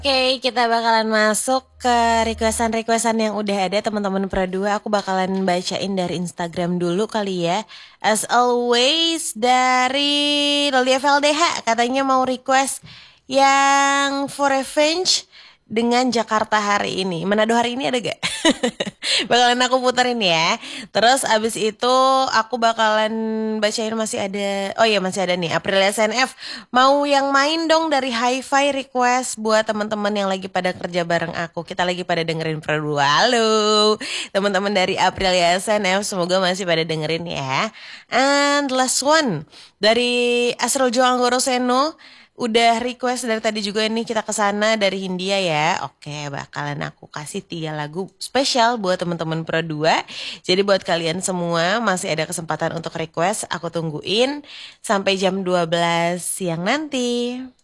Oke, kita bakalan masuk ke requestan-requestan yang udah ada teman-teman Pro 2. Aku bakalan bacain dari Instagram dulu kali ya. As always dari Loli FLDH katanya mau request yang For Revenge dengan Jakarta hari ini. Manado hari ini ada gak? Bakalan aku puterin ya. Terus abis itu aku bakalan bacain masih ada. Oh iya masih ada nih Aprilia SNF. Mau yang main dong dari Hi-Fi request buat teman-teman yang lagi pada kerja bareng aku. Kita lagi pada dengerin Pro 2. Halo teman-teman dari Aprilia SNF. Semoga masih pada dengerin ya. And last one dari Asro Jo Anggoro Seno. Udah request dari tadi juga ini kita ke sana dari Hindia ya. Oke, bakalan aku kasih 3 lagu spesial buat teman-teman Pro 2. Jadi buat kalian semua masih ada kesempatan untuk request. Aku tungguin sampai jam 12 siang nanti.